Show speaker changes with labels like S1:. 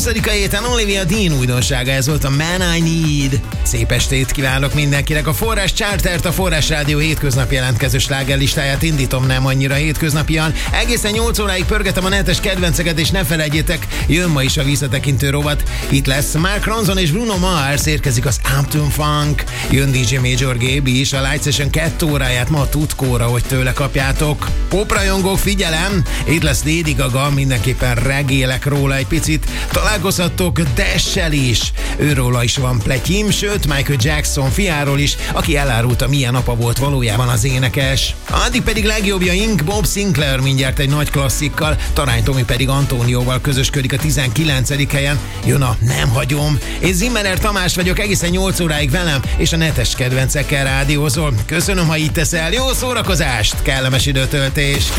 S1: 20. héten Olivia Dean újdonsága, ez volt a Man I Need. Szép estét kívánok mindenkinek. A Forrás Chartert, a Forrás Rádió hétköznapi jelentkező slágerlistáját indítom nem annyira hétköznapian. Egészen 8 óráig pörgetem a netes kedvenceket, és ne felejtjétek, jön ma is a visszatekintő rovat. Itt lesz Mark Ronson és Bruno Mars, érkezik az Uptown Funk. Jön DJ Major Gaby is, a Light Session 2 óráját ma tutkóra, hogy tőle kapjátok. Poprajongók, figyelem! Itt lesz Lady Gaga, mindenképpen regélek róla egy picit. Találkozhattok Dash-sel is. Őróla is van pletyim, sőt Michael Jackson fiáról is, aki elárulta, milyen apa volt valójában az énekes. Addig pedig legjobbjaink, Bob Sinclair mindjárt egy nagy klasszikkal, Tarány Tomi pedig Antónióval közösködik a 19. helyen. Jön a Nem hagyom. Én Zimmerer Tamás vagyok, egészen 8 óráig velem, és a netes kedvencekkel rádiózol. Köszönöm, ha így teszel. Jó szórakozást, kellemes időtöltést!